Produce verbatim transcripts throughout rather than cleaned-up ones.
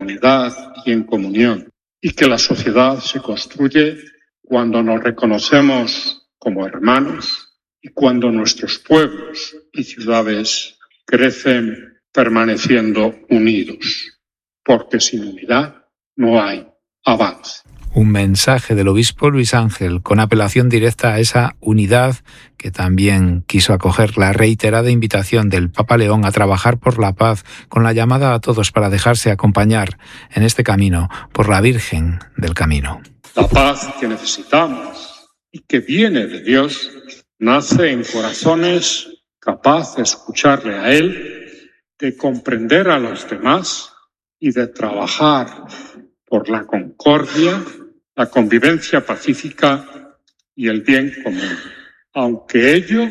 unidad y en comunión, y que la sociedad se construye cuando nos reconocemos como hermanos y cuando nuestros pueblos y ciudades crecen permaneciendo unidos, porque sin unidad no hay avance. Un mensaje del obispo Luis Ángel con apelación directa a esa unidad que también quiso acoger la reiterada invitación del Papa León a trabajar por la paz, con la llamada a todos para dejarse acompañar en este camino por la Virgen del Camino. La paz que necesitamos y que viene de Dios nace en corazones capaces de escucharle a Él, de comprender a los demás y de trabajar por la concordia, la convivencia pacífica y el bien común, aunque ello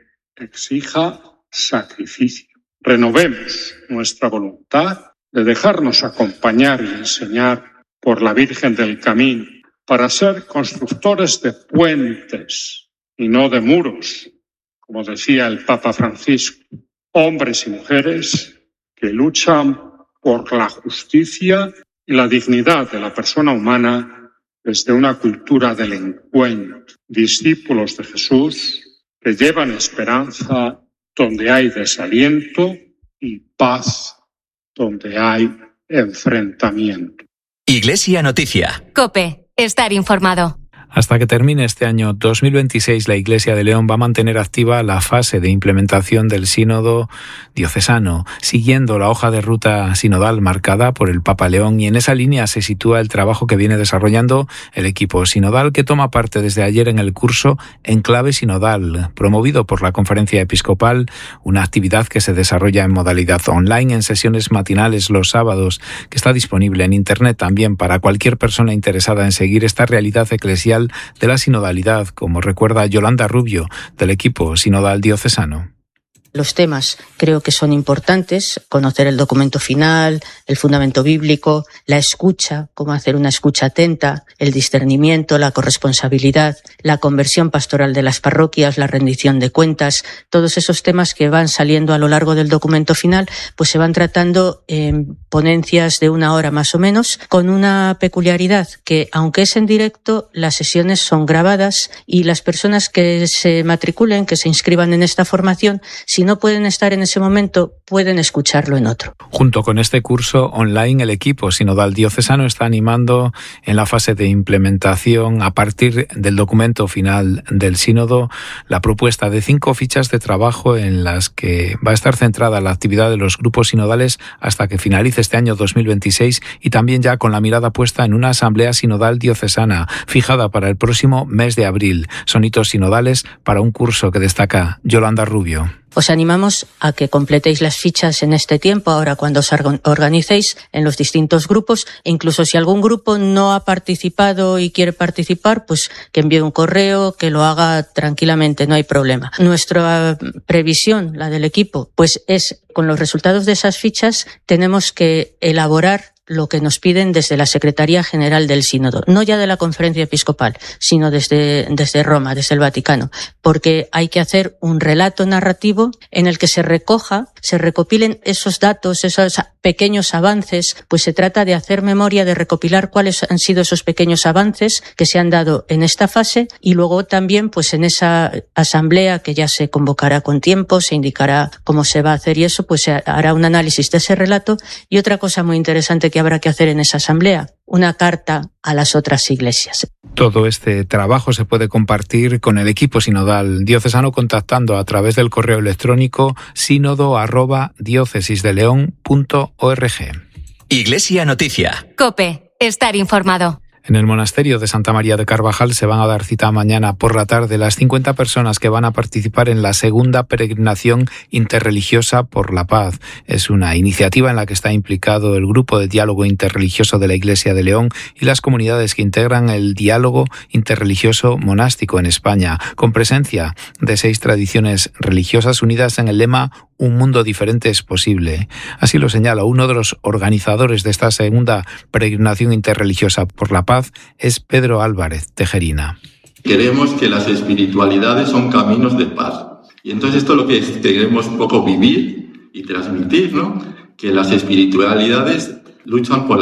exija sacrificio. Renovemos nuestra voluntad de dejarnos acompañar y enseñar por la Virgen del Camino para ser constructores de puentes y no de muros, como decía el Papa Francisco, hombres y mujeres que luchan por la justicia y la dignidad de la persona humana desde una cultura del encuentro, discípulos de Jesús que llevan esperanza donde hay desaliento y paz donde hay enfrentamiento. Iglesia Noticia. COPE, estar informado. Hasta que termine este año dos mil veintiséis, la Iglesia de León va a mantener activa la fase de implementación del sínodo diocesano, siguiendo la hoja de ruta sinodal marcada por el Papa León, y en esa línea se sitúa el trabajo que viene desarrollando el equipo sinodal, que toma parte desde ayer en el curso Enclave Sinodal, promovido por la Conferencia Episcopal, una actividad que se desarrolla en modalidad online en sesiones matinales los sábados, que está disponible en Internet también para cualquier persona interesada en seguir esta realidad eclesial de la sinodalidad, como recuerda Yolanda Rubio, del equipo sinodal diocesano. Los temas creo que son importantes: conocer el documento final, el fundamento bíblico, la escucha, cómo hacer una escucha atenta, el discernimiento, la corresponsabilidad, la conversión pastoral de las parroquias, la rendición de cuentas. Todos esos temas que van saliendo a lo largo del documento final, pues se van tratando en ponencias de una hora más o menos, con una peculiaridad que, aunque es en directo, las sesiones son grabadas y las personas que se matriculen, que se inscriban en esta formación, si no pueden estar en ese momento, pueden escucharlo en otro. Junto con este curso online, el equipo sinodal diocesano está animando en la fase de implementación, a partir del documento final del sínodo, la propuesta de cinco fichas de trabajo en las que va a estar centrada la actividad de los grupos sinodales hasta que finalice este año dos mil veintiséis, y también ya con la mirada puesta en una asamblea sinodal diocesana fijada para el próximo mes de abril. Son hitos sinodales para un curso que destaca Yolanda Rubio. Os animamos a que completéis las fichas en este tiempo, ahora cuando os organicéis en los distintos grupos, e incluso si algún grupo no ha participado y quiere participar, pues que envíe un correo, que lo haga tranquilamente, no hay problema. Nuestra previsión, la del equipo, pues es, con los resultados de esas fichas, tenemos que elaborar lo que nos piden desde la Secretaría General del Sínodo, no ya de la Conferencia Episcopal, sino desde, desde Roma, desde el Vaticano, porque hay que hacer un relato narrativo en el que se recoja, se recopilen esos datos, esos pequeños avances, pues se trata de hacer memoria, de recopilar cuáles han sido esos pequeños avances que se han dado en esta fase, y luego también pues en esa asamblea que ya se convocará con tiempo, se indicará cómo se va a hacer y eso, pues se hará un análisis de ese relato. Y otra cosa muy interesante que habrá que hacer en esa asamblea, una carta a las otras iglesias. Todo este trabajo se puede compartir con el equipo sinodal diocesano contactando a través del correo electrónico sínodo arroba diócesisdeleón punto org. Iglesia Noticia. COPE, estar informado. En el monasterio de Santa María de Carvajal se van a dar cita mañana por la tarde las cincuenta personas que van a participar en la segunda peregrinación interreligiosa por la paz. Es una iniciativa en la que está implicado el Grupo de Diálogo Interreligioso de la Iglesia de León y las comunidades que integran el diálogo interreligioso monástico en España, con presencia de seis tradiciones religiosas unidas en el lema Un mundo diferente es posible. Así lo señala uno de los organizadores de esta segunda peregrinación interreligiosa por la paz, es Pedro Álvarez Tejerina. Queremos que las espiritualidades son caminos de paz. Y entonces esto es lo que queremos un poco vivir y transmitir, ¿no? Que las espiritualidades luchan por la